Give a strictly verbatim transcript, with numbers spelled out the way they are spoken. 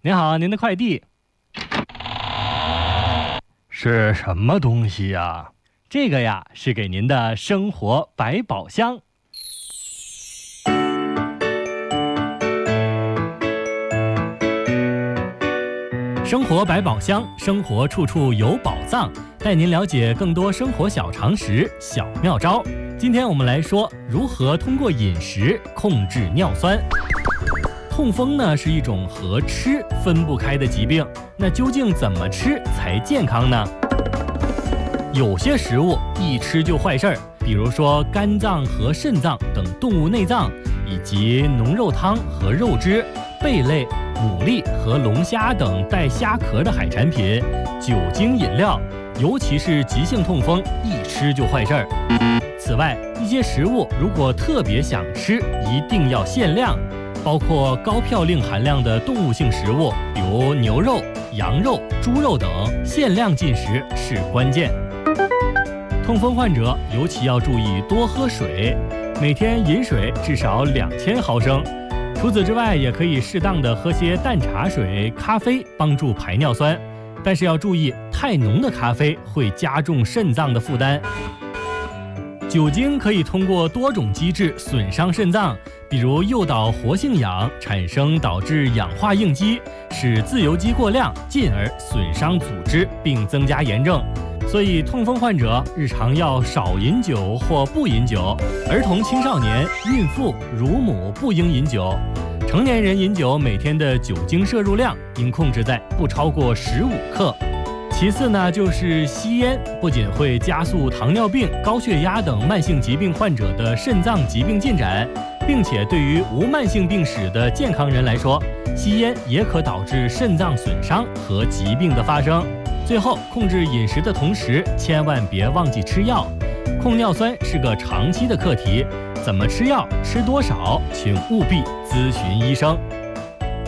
您好，您的快递。 是什么东西呀？ 这个呀，是给您的生活百宝箱。生活百宝箱，生活处处有宝藏，带您了解更多生活小常识、小妙招。今天我们来说如何通过饮食控制尿酸。痛风呢是一种和吃分不开的疾病，那究竟怎么吃才健康呢？有些食物一吃就坏事儿，比如说肝脏和肾脏等动物内脏，以及浓肉汤和肉汁、贝类、牡蛎和龙虾等带虾壳的海产品、酒精饮料，尤其是急性痛风，一吃就坏事儿。此外，一些食物如果特别想吃，一定要限量，包括高嘌呤含量的动物性食物，比如牛肉、羊肉、猪肉等，限量进食是关键。痛风患者尤其要注意多喝水，每天饮水至少两千毫升。除此之外，也可以适当的喝些淡茶水、咖啡，帮助排尿酸。但是要注意，太浓的咖啡会加重肾脏的负担。酒精可以通过多种机制损伤肾脏，比如诱导活性氧产生，导致氧化应激，使自由基过量，进而损伤组织并增加炎症。所以痛风患者日常要少饮酒或不饮酒，儿童青少年、孕妇、乳母不应饮酒。成年人饮酒每天的酒精摄入量应控制在不超过十五克。其次呢，就是吸烟，不仅会加速糖尿病、高血压等慢性疾病患者的肾脏疾病进展，并且对于无慢性病史的健康人来说，吸烟也可导致肾脏损伤和疾病的发生。最后，控制饮食的同时，千万别忘记吃药。控尿酸是个长期的课题，怎么吃药、吃多少，请务必咨询医生。